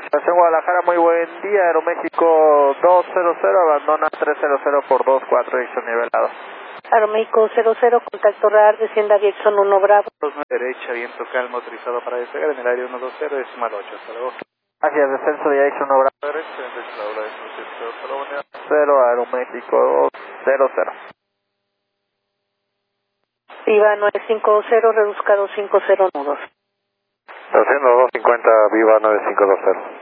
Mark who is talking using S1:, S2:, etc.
S1: Estación Guadalajara, muy buen día. Aeroméxico 200, abandona 300 por 24, dirección nivelado.
S2: Aeroméxico 00, contacto radar, descienda dirección 1 Bravo.
S1: Derecha, viento calmo, autorizado para despegar en el área 120, decimal 8, hasta luego. Gracias, descenso de dirección 1 Bravo. Derecha, de 0, Aeroméxico 00.
S2: Viva 950, reduzca 250 nudos.
S3: Haciendo 250, Viva 9520.